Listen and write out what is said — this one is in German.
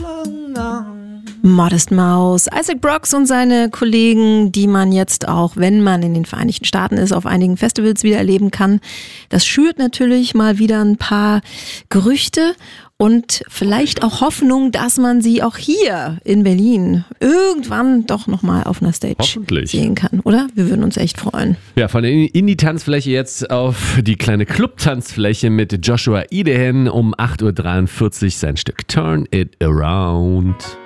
Modest Mouse, Isaac Brox und seine Kollegen, die man jetzt auch, wenn man in den Vereinigten Staaten ist, auf einigen Festivals wieder erleben kann. Das schürt natürlich mal wieder ein paar Gerüchte und vielleicht auch Hoffnung, dass man sie auch hier in Berlin irgendwann doch nochmal auf einer Stage sehen kann, oder? Wir würden uns echt freuen. Ja, von der Indie-Tanzfläche jetzt auf die kleine Club-Tanzfläche mit Joshua Idehen um 8.43 Uhr sein Stück Turn It Around.